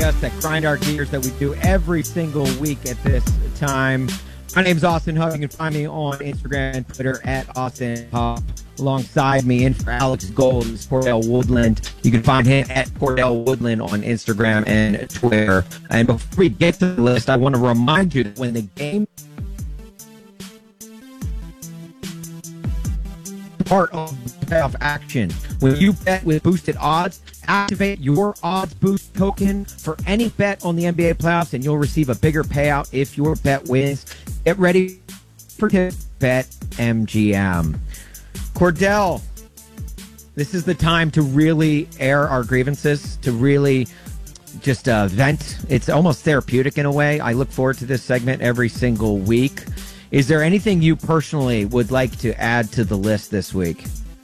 us, that grind our gears, that we do every single week at this time. My name's Austin Huff. You can find me on Instagram and Twitter at Austin Huff. Alongside me, in for Alex Gold, is Cordell Woodland. You can find him at Cordell Woodland on Instagram and Twitter. And before we get to the list, I want to remind you that when the game part of the playoff action, when you bet with boosted odds, activate your odds boost token for any bet on the NBA playoffs, and you'll receive a bigger payout if your bet wins. Get ready for Bet MGM. Cordell, this is the time to really air our grievances, to really just vent. It's almost therapeutic in a way. I look forward to this segment every single week. Is there anything you personally would like to add to the list this week?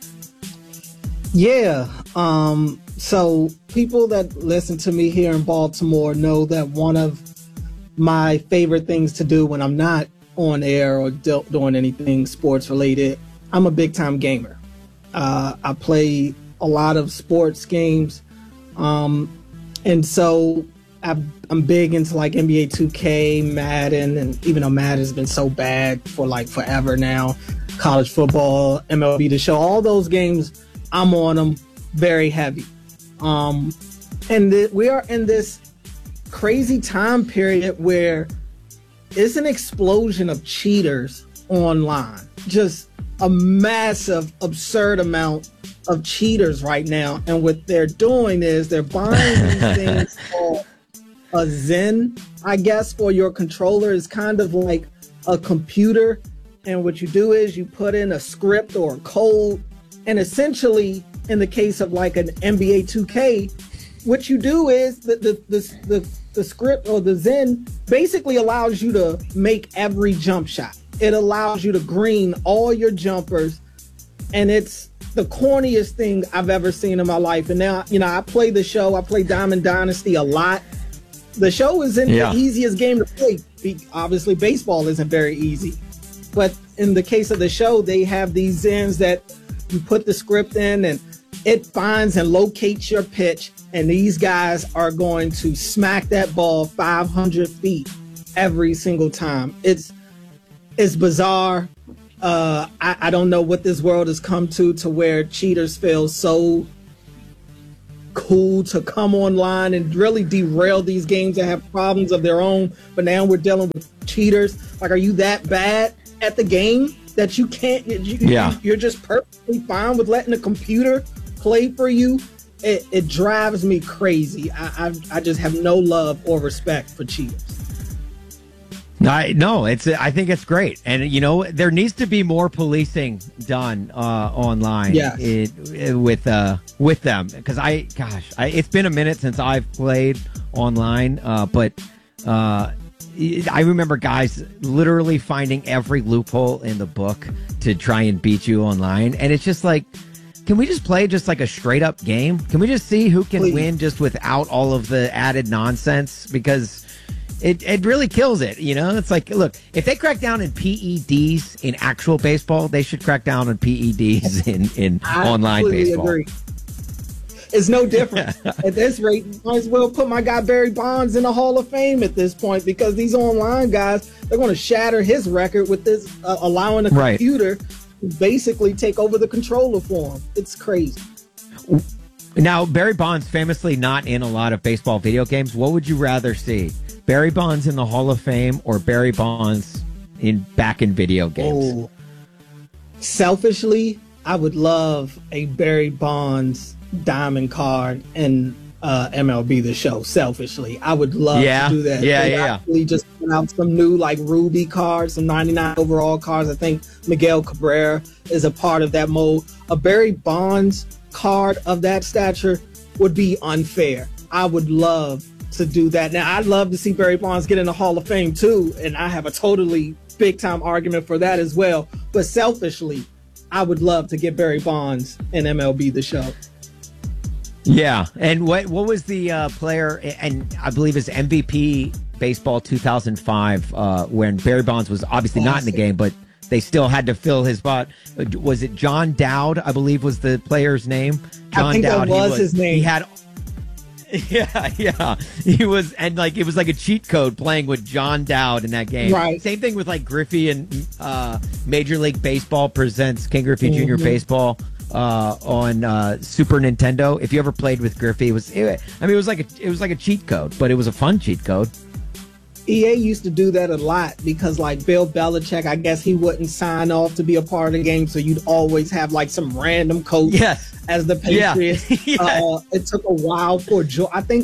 Yeah. So people that listen to me here in Baltimore know that one of my favorite things to do when I'm not on air or doing anything sports related, I'm a big time gamer. I play a lot of sports games. And so I'm big into like NBA 2K, Madden, and even though Madden's been so bad for like forever now, college football, MLB The Show, all those games, I'm on them very heavy. We are in this crazy time period where it's an explosion of cheaters online. Just a massive, absurd amount of cheaters right now. And what they're doing is they're buying these things called a Zen, I guess, for your controller. Is kind of like a computer. And what you do is you put in a script or a code. And essentially, in the case of like an NBA 2K, what you do is the script or the Zen basically allows you to make every jump shot. It allows you to green all your jumpers, and it's the corniest thing I've ever seen in my life. And now, I play the show. I play Diamond Dynasty a lot. The show isn't the easiest game to play. Obviously, baseball isn't very easy. But in the case of the show, they have these Zens that you put the script in, and it finds and locates your pitch, and these guys are going to smack that ball 500 feet every single time. It's bizarre. I don't know what this world has come to where cheaters feel so cool to come online and really derail these games that have problems of their own. But now we're dealing with cheaters. Like, are you that bad at the game that you can't? You're just perfectly fine with letting the computer play for you? It drives me crazy. I just have no love or respect for cheaters. I think it's great. And, there needs to be more policing done online with them. Because it's been a minute since I've played online. But I remember guys literally finding every loophole in the book to try and beat you online. And it's just like, can we just play just like a straight up game? Can we just see who can win just without all of the added nonsense? Because it really kills it. It's like, look, if they crack down in PEDs in actual baseball, they should crack down on PEDs in online baseball. Agree. It's no different. At this rate, might as well put my guy Barry Bonds in the Hall of Fame at this point, because these online guys, they're going to shatter his record with this, allowing a computer to basically take over the controller for him. It's crazy. Now, Barry Bonds famously not in a lot of baseball video games. What would you rather see? Barry Bonds in the Hall of Fame or Barry Bonds back in video games? Oh. Selfishly, I would love a Barry Bonds diamond card in MLB The Show. Selfishly, I would love to do that. Actually just put out some new like Ruby cards, some 99 overall cards. I think Miguel Cabrera is a part of that mold. A Barry Bonds card of that stature would be unfair. I would love to do that. Now, I'd love to see Barry Bonds get in the Hall of Fame too, and I have a totally big time argument for that as well. But selfishly, I would love to get Barry Bonds in MLB The Show. Yeah, and what was the player, and I believe his MVP baseball 2005, when Barry Bonds was obviously not in the game, but they still had to fill his spot. Was it John Dowd, I believe was the player's name? John I think Dowd, that was his name. Yeah. He was, and like it was like a cheat code playing with John Dowd in that game. Right. Same thing with like Griffey and Major League Baseball presents King Griffey Jr. Baseball on Super Nintendo. If you ever played with Griffey, it was like a cheat code, but it was a fun cheat code. EA used to do that a lot because, like, Bill Belichick, I guess he wouldn't sign off to be a part of the game, so you'd always have, like, some random coach as the Patriots. Yeah. It took a while for I think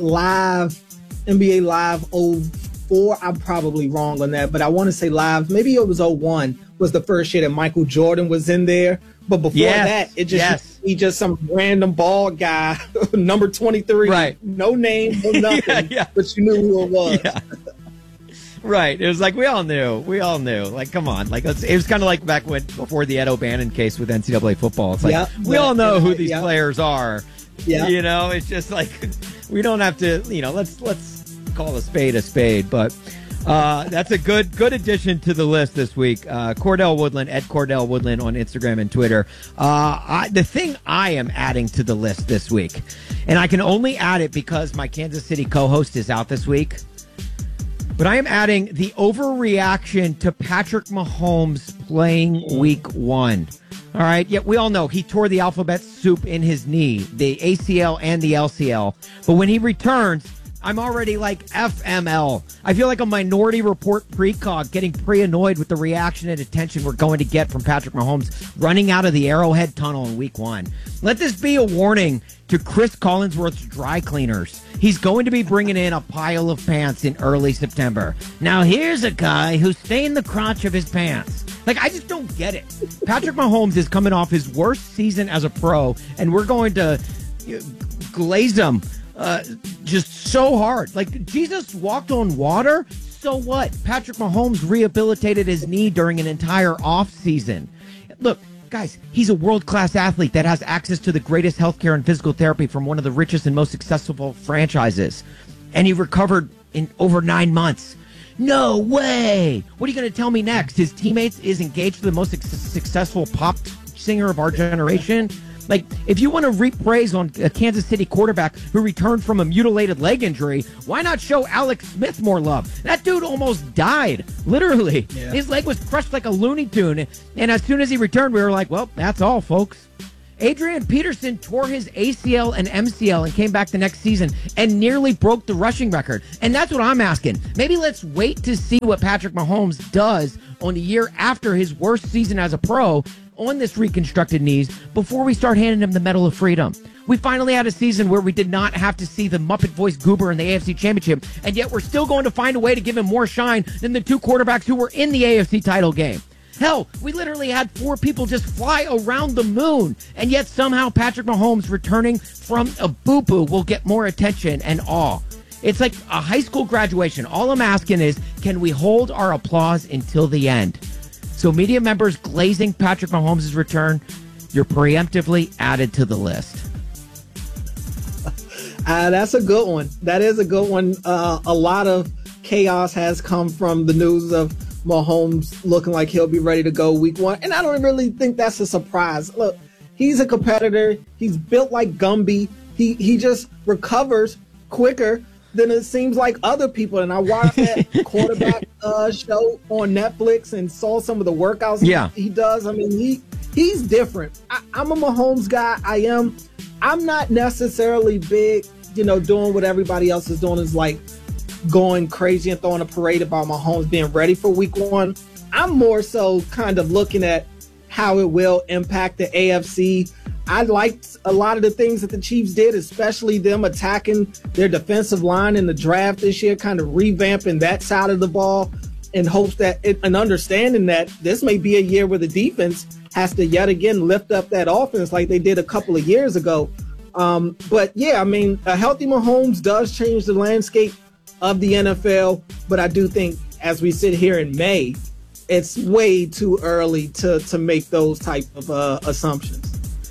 NBA Live 04, I'm probably wrong on that, but I want to say Live, maybe it was 01, was the first year that Michael Jordan was in there. But before that, he just some random bald guy, number 23, right? No name, no nothing, but you knew who it was. Yeah. Right. It was like we all knew. Like, come on. Like, it was kind of like back before the Ed O'Bannon case with NCAA football. It's like we all know who these players are. Yeah. You know, it's just like we don't have to. You know, let's call a spade. But that's a good addition to the list this week. Cordell Woodland, at Cordell Woodland on Instagram and Twitter. The thing I am adding to the list this week, and I can only add it because my Kansas City co-host is out this week, but I am adding the overreaction to Patrick Mahomes playing week 1. All right. Yeah, we all know he tore the alphabet soup in his knee, the ACL and the LCL. But when he returns, I'm already like FML. I feel like a Minority Report precog getting pre-annoyed with the reaction and attention we're going to get from Patrick Mahomes running out of the Arrowhead Tunnel in week 1. Let this be a warning to Chris Collinsworth's dry cleaners. He's going to be bringing in a pile of pants in early September. Now here's a guy who stained the crotch of his pants. Like, I just don't get it. Patrick Mahomes is coming off his worst season as a pro, and we're going to glaze him just so hard. Like, Jesus walked on water. So what? Patrick Mahomes rehabilitated his knee during an entire offseason. Look, guys, he's a world-class athlete that has access to the greatest healthcare and physical therapy from one of the richest and most successful franchises. And he recovered in over 9 months. No way! What are you going to tell me next? His teammates is engaged to the most successful pop singer of our generation? Like, if you want to reap praise on a Kansas City quarterback who returned from a mutilated leg injury, why not show Alex Smith more love? That dude almost died, literally. Yeah. His leg was crushed like a Looney Tune, and as soon as he returned, we were like, well, that's all, folks. Adrian Peterson tore his ACL and MCL and came back the next season and nearly broke the rushing record. And that's what I'm asking. Maybe let's wait to see what Patrick Mahomes does on the year after his worst season as a pro on this reconstructed knees before we start handing him the Medal of Freedom. We finally had a season where we did not have to see the Muppet voice goober in the AFC Championship, and yet we're still going to find a way to give him more shine than the two quarterbacks who were in the AFC title game. Hell, we literally had 4 people just fly around the moon, and yet somehow Patrick Mahomes returning from a boo-boo will get more attention and awe. It's like a high school graduation. All I'm asking is, can we hold our applause until the end? So media members glazing Patrick Mahomes' return, you're preemptively added to the list. That's a good one. That is a good one. A lot of chaos has come from the news of Mahomes looking like he'll be ready to go week 1. And I don't really think that's a surprise. Look, he's a competitor. He's built like Gumby. He just recovers quicker than it seems like other people. And I watched that quarterback show on Netflix and saw some of the workouts he does. I mean, he's different. I'm a Mahomes guy. I'm not necessarily big, doing what everybody else is doing is like going crazy and throwing a parade about Mahomes being ready for week 1. I'm more so kind of looking at how it will impact the AFC. I liked a lot of the things that the Chiefs did, especially them attacking their defensive line in the draft this year, kind of revamping that side of the ball in hopes that and understanding that this may be a year where the defense has to yet again lift up that offense like they did a couple of years ago. But yeah, I mean, a healthy Mahomes does change the landscape of the NFL, but I do think as we sit here in May, it's way too early to make those type of assumptions.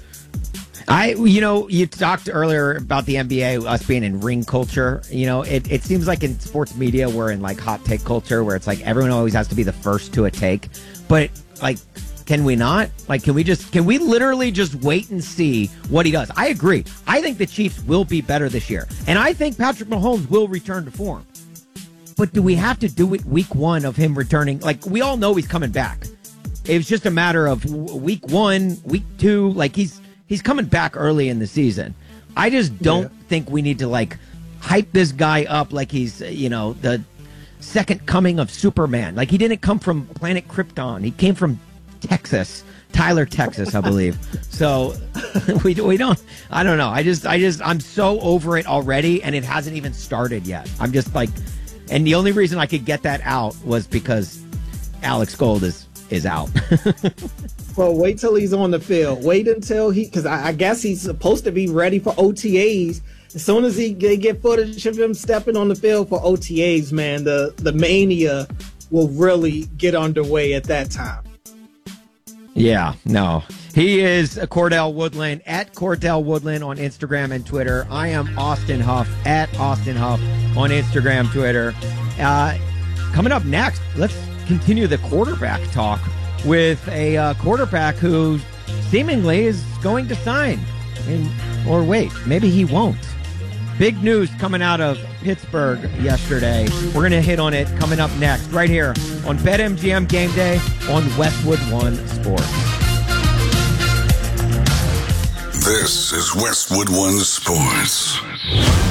You talked earlier about the NBA, us being in ring culture. It seems like in sports media, we're in like hot take culture where it's like everyone always has to be the first to a take. But like Can we not? Like, can we literally just wait and see what he does? I agree. I think the Chiefs will be better this year. And I think Patrick Mahomes will return to form. But do we have to do it week 1 of him returning? Like, we all know he's coming back. It was just a matter of week 1, week 2. Like, he's coming back early in the season. I just don't think we need to, like, hype this guy up like he's, the second coming of Superman. Like, he didn't come from planet Krypton. He came from Texas, Tyler, Texas, I believe. So we don't. I don't know. I'm so over it already, and it hasn't even started yet. I'm just like, and the only reason I could get that out was because Alex Gold is out. Well, wait till he's on the field. Wait until because I guess he's supposed to be ready for OTAs. As soon as they get footage of him stepping on the field for OTAs, man, the mania will really get underway at that time. Yeah, no. He is Cordell Woodland, at Cordell Woodland on Instagram and Twitter. I am Austin Huff, at Austin Huff on Instagram, Twitter. Coming up next, let's continue the quarterback talk with a quarterback who seemingly is going to sign. Or wait, maybe he won't. Big news coming out of Pittsburgh yesterday. We're going to hit on it coming up next, right here on BetMGM Game Day on Westwood One Sports. This is Westwood One Sports.